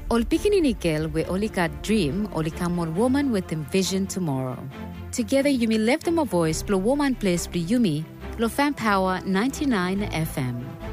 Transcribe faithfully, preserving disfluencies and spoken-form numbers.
Ol pikininikel we olika dream olika more woman with envision tomorrow. Together you may lift them a voice, blow woman place, blow yumi, blow fan power ninety-nine F M.